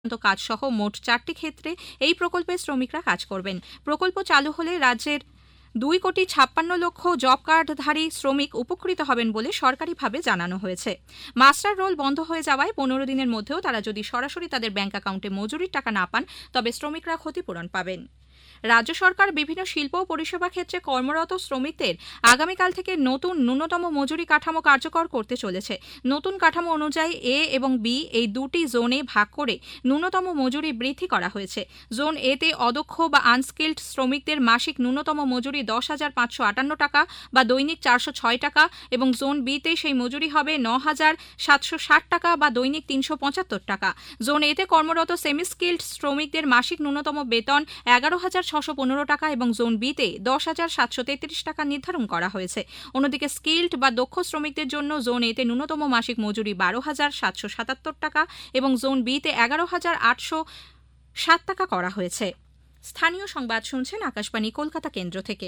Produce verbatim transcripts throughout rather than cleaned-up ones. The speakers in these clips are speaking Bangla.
কাজ সহ মোট চারটি ক্ষেত্রে এই প্রকল্পে শ্রমিকরা কাজ করবেন। প্রকল্প চালু হলে রাজ্যের দুই কোটি ছাপ্পান্ন লক্ষ জব কার্ডধারী শ্রমিক উপকৃত হবেন বলে সরকারিভাবে জানানো হয়েছে। মাস্টার রোল বন্ধ হয়ে যাওয়ায় পনেরো দিনের মধ্যেও তারা যদি সরাসরি তাদের ব্যাংক অ্যাকাউন্টে মজুরির টাকা না পান তবে শ্রমিকরা ক্ষতিপূরণ পাবেন। রাজ্য সরকার বিভিন্ন শিল্প ও পরিষেবা ক্ষেত্রে কর্মরত শ্রমিকদের আগামীকাল থেকে নতুন ন্যূনতম মজুরি কাঠামো কার্যকর করতে চলেছে। নতুন কাঠামো অনুযায়ী এ এবং বি এই দুটি জোনে ভাগ করে ন্যূনতম মজুরি বৃদ্ধি করা হয়েছে। জোন এ তে অদক্ষ বা আনস্কিল্ড শ্রমিকদের মাসিক ন্যূনতম মজুরি দশ হাজার পাঁচশো আটান্ন টাকা বা দৈনিক চারশো ছয় টাকা এবং জোন বি তে সেই মজুরি হবে ন হাজার সাতশো ষাট টাকা বা দৈনিক তিনশো পঁচাত্তর টাকা। জোন এ তে কর্মরত সেমি স্কিল্ড শ্রমিকদের মাসিক ন্যূনতম বেতন এগারো হাজার ছশো পনেরো টাকা এবং জোন বি তে দশ হাজার সাতশো তেত্রিশ টাকা নির্ধারণ করা হয়েছে। অন্যদিকে স্কিল্ড বা দক্ষ শ্রমিকদের জন্য জোন এ তে ন্যূনতম মাসিক মজুরি বারো হাজার সাতশো সাতাত্তর টাকা এবং জোন বি তে এগারো হাজার আটশো সাত টাকা করা হয়েছে। স্থানীয় সংবাদ শুনছেন আকাশবাণী কলকাতা কেন্দ্র থেকে।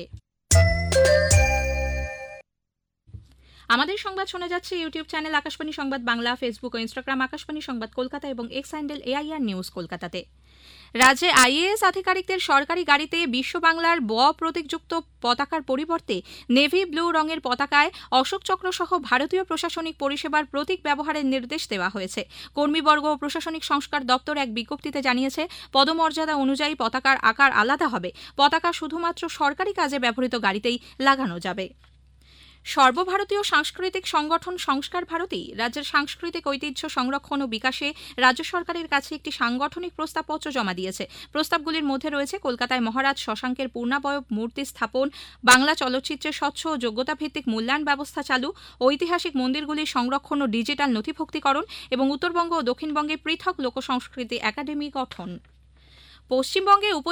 আমাদের সংবাদ শোনা যাচ্ছে ইউটিউব চ্যানেল আকাশবাণী সংবাদ বাংলা, ফেসবুক ও ইনস্টাগ্রাম আকাশবাণী সংবাদ কলকাতা এবং এক্স হ্যান্ডেল এআইআর নিউজ কলকাতাতে। রাজ্যে আইএএস আধিকারিকদের সরকারি গাড়িতে বিশ্ব বাংলার ব প্রতীকযুক্ত পতাকার পরিবর্তে নেভি ব্লু রঙের পতাকায় অশোক চক্র সহ ভারতীয় প্রশাসনিক পরিষেবার প্রতীক ব্যবহারের নির্দেশ দেওয়া হয়েছে। কর্মীবর্গ ও প্রশাসনিক সংস্কার দপ্তর এক বিজ্ঞপ্তিতে জানিয়েছে, পদমর্যাদা অনুযায়ী পতাকার আকার আলাদা হবে। পতাকা শুধুমাত্র সরকারি কাজে ব্যবহৃত গাড়িতেই লাগানো যাবে। সর্বভারতীয় সাংস্কৃতিক সংগঠন সংস্কার ভারতী রাজ্যের সাংস্কৃতিক ঐতিহ্য সংরক্ষণ ও বিকাশে রাজ্য সরকারের কাছে একটি সাংগঠনিক প্রস্তাবপত্র জমা দিয়েছে। প্রস্তাবগুলির মধ্যে রয়েছে কলকাতায় মহারাজ শশাঙ্কের পূর্ণাবয়ব মূর্তি স্থাপন, বাংলা চলচ্চিত্রের স্বচ্ছ ও যোগ্যতাভিত্তিক মূল্যায়ন ব্যবস্থা চালু, ঐতিহাসিক মন্দিরগুলির সংরক্ষণ ও ডিজিটাল নথিভুক্তিকরণ এবং উত্তরবঙ্গ ও দক্ষিণবঙ্গে পৃথক লোকসংস্কৃতি একাডেমি গঠন। পশ্চিমবঙ্গে উপ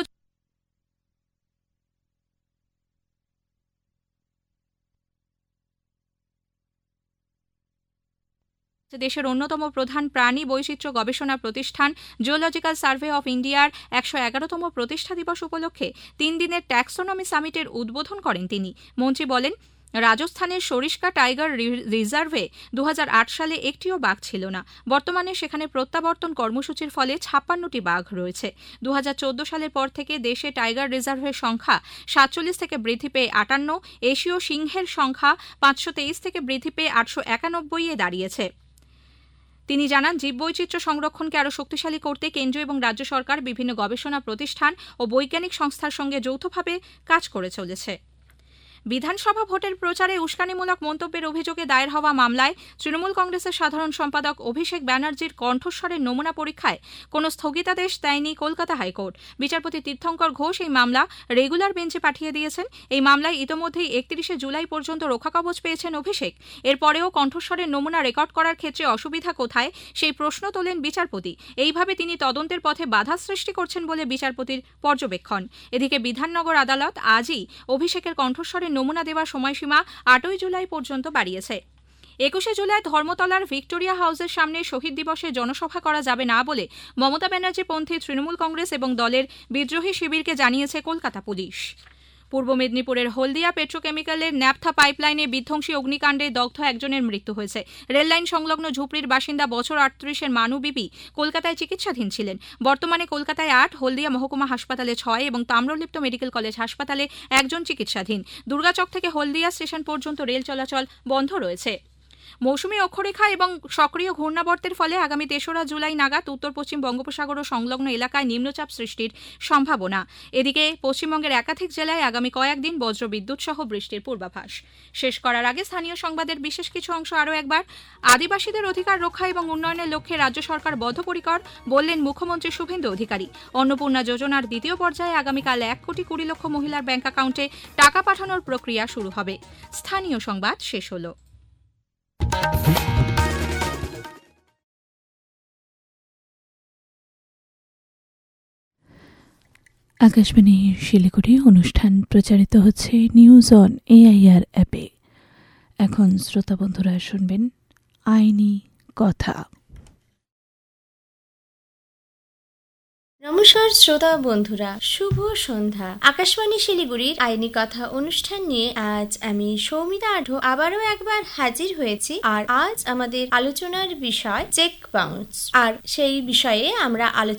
দেশের অন্যতম প্রধান প্রাণী বৈচিত্র্য গবেষণা প্রতিষ্ঠান জিওলজিক্যাল সার্ভে অফ ইন্ডিয়ার একশো এগারোতম প্রতিষ্ঠা দিবস উপলক্ষে তিন দিনের ট্যাক্সোনমি সামিটের উদ্বোধন করেন তিনি। মন্ত্রী বলেন, রাজস্থানের সরিষ্কা টাইগার রিজার্ভে দু হাজার আট সালে একটিও বাঘ ছিল না। বর্তমানে সেখানে প্রত্যাবর্তন কর্মসূচির ফলে ছাপ্পান্নটি বাঘ রয়েছে। দু হাজার চোদ্দ সালের পর থেকে দেশে টাইগার রিজার্ভের সংখ্যা সাতচল্লিশ থেকে বৃদ্ধি পেয়ে আটান্ন, এশীয় সিংহের সংখ্যা পাঁচশো তেইশ থেকে বৃদ্ধি পেয়ে আটশো একানব্বই এ দাঁড়িয়েছে। তিনি জানান, জীববৈচিত্র্য সংরক্ষণকে আরও শক্তিশালী করতে কেন্দ্র এবং রাজ্য সরকার বিভিন্ন গবেষণা প্রতিষ্ঠান ও বৈজ্ঞানিক সংস্থার সঙ্গে যৌথভাবে কাজ করে চলেছে। বিধানসভা ভোটের প্রচারে উস্কানিমূলক মন্তব্যের অভিযোগে দায়ের হওয়া মামলায় তৃণমূল কংগ্রেসের সাধারণ সম্পাদক অভিষেক ব্যানার্জির কণ্ঠস্বরের নমুনা পরীক্ষায় কোনো স্থগিতাদেশ দেয়নি কলকাতা হাইকোর্ট। বিচারপতি তীর্থঙ্কর ঘোষ এই মামলা রেগুলার বেঞ্চে পাঠিয়ে দিয়েছেন। এই মামলায় ইতোমধ্যেই একত্রিশে জুলাই পর্যন্ত রক্ষাকবচ পেয়েছেন অভিষেক। এরপরেও কণ্ঠস্বরের নমুনা রেকর্ড করার ক্ষেত্রে অসুবিধা কোথায় সেই প্রশ্ন তোলেন বিচারপতি। এইভাবে তিনি তদন্তের পথে বাধা সৃষ্টি করছেন বলে বিচারপতির পর্যবেক্ষণ। এদিকে বিধাননগর আদালত আজই অভিষেকের কণ্ঠস্বরের নমুনা দেওয়ার সময়সীমা আটই জুলাই পর্যন্ত বাড়িয়েছে। একুশে জুলাই ধর্মতলার ভিক্টোরিয়া হাউসের সামনে শহীদ দিবসে জনসভা করা যাবে না বলে মমতা ব্যানার্জি পন্থী তৃণমূল কংগ্রেস এবং দলের বিদ্রোহী শিবিরকে জানিয়েছে কলকাতা পুলিশ। পূর্ব মেদিনীপুরের হলদিয়া পেট্রোকেমিক্যালের ন্যাপথা পাইপলাইনে বিধ্বংসী অগ্নিকাণ্ডে দগ্ধ একজনের মৃত্যু হয়েছে। রেললাইন সংলগ্ন ঝুপড়ির বাসিন্দা বছর আটত্রিশের মানু বিবি কলকাতায় চিকিৎসাধীন ছিলেন। বর্তমানে কলকাতায় আট, হলদিয়া মহকুমা হাসপাতালে ছয় এবং তাম্রলিপ্ত মেডিকেল কলেজ হাসপাতালে একজন চিকিৎসাধীন। দুর্গাচক থেকে হলদিয়া স্টেশন পর্যন্ত রেল চলাচল বন্ধ রয়েছে। মৌসুমী অক্ষরেখা এবং সক্রিয় ঘূর্ণাবর্তের ফলে আগামী তেসরা জুলাই নাগাদ উত্তর পশ্চিম বঙ্গোপসাগর ও সংলগ্ন এলাকায় নিম্নচাপ সৃষ্টির সম্ভাবনা। এদিকে পশ্চিমবঙ্গের একাধিক জেলায় আগামী কয়েকদিন বজ্রবিদ্যুৎ সহ বৃষ্টির পূর্বাভাস। শেষ করার আগে স্থানীয় সংবাদের বিশেষ কিছু অংশ আরও একবার। আদিবাসীদের অধিকার রক্ষা এবং উন্নয়নের লক্ষ্যে রাজ্য সরকার বদ্ধপরিকর বললেন মুখ্যমন্ত্রী শুভেন্দু অধিকারী। অন্নপূর্ণা যোজনার দ্বিতীয় পর্যায়ে আগামীকাল এক কোটি কুড়ি লক্ষ মহিলার ব্যাংক অ্যাকাউন্টে টাকা পাঠানোর প্রক্রিয়া শুরু হবে। স্থানীয় সংবাদ শেষ হল। আকাশবাণী শিলিগুড়ি অনুষ্ঠান প্রচারিত হচ্ছে নিউজ অন এআইআর অ্যাপে। এখন শ্রোতা বন্ধুরা শুনবেন আইনি কথা। নমস্কার শ্রোতা বন্ধুরা, শুভ সন্ধ্যা। আকাশবাণী শিলিগুড়ির আইনি কথা অনুষ্ঠান নিয়ে আজ আমি সৌমিতা আঢো আবারও একবার হাজির হয়েছি। আর আজ আমাদের আলোচনার বিষয় চেক বাউন্স, আর সেই বিষয়ে আমরা আলোচনা